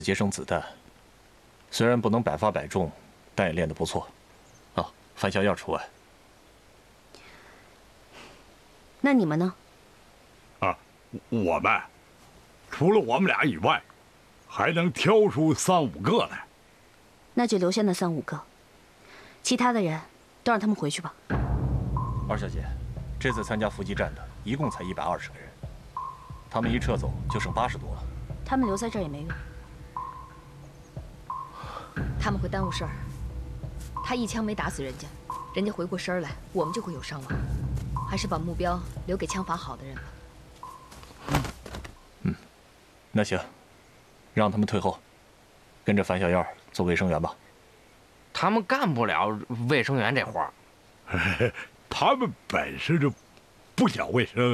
接生子弹，虽然不能百发百中，但也练得不错。啊，樊小燕除外。 那你们呢？ 啊，我们除了我们俩以外，还能挑出3、5个来。 那就留下那3、5个，其他的人都让他们回去吧。 二小姐，这次参加伏击战的一共才120个人，他们一撤走就剩80多了。 他们留在这儿也没用。 他们会耽误事儿。他一枪没打死人家，人家回过身来，我们就会有伤亡。还是把目标留给枪法好的人吧。 那行，让他们退后，跟着樊小燕做卫生员吧。 他们干不了卫生员这活儿。 他们本身就不讲卫生。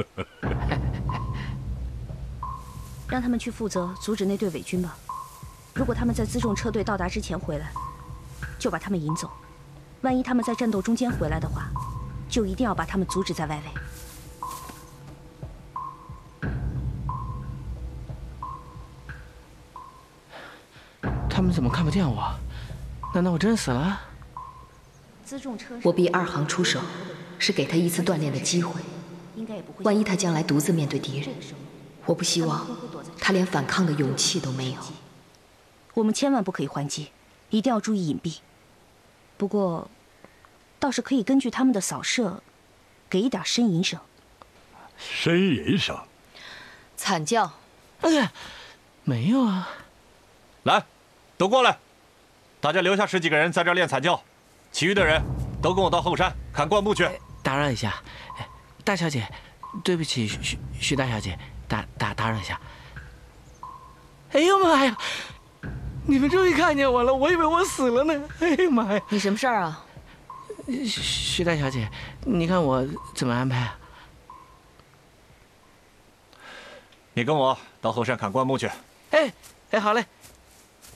让他们去负责阻止那队伪军吧。如果他们在辎重车队到达之前回来，就把他们引走；万一他们在战斗中间回来的话，就一定要把他们阻止在外围。 他们怎么看不见我？难道我真死了？ 辎重车， 我逼2行出手，是给他一次锻炼的机会。万一他将来独自面对敌人，我不希望他连反抗的勇气都没有。 我们千万不可以还击，一定要注意隐蔽。不过，倒是可以根据他们的扫射，给一点呻吟声。 呻吟声？ 惨叫？ 哎，没有啊。 来，都过来，大家留下10几个人在这儿练惨叫，其余的人都跟我到后山砍灌木去。 打扰一下，大小姐，对不起，徐大小姐，打扰一下。哎呦妈呀！你们终于看见我了，我以为我死了呢。哎呀妈呀！ 你什么事儿啊？ 徐大小姐，你看我怎么安排啊？ 你跟我到后山砍灌木去。 哎，好嘞。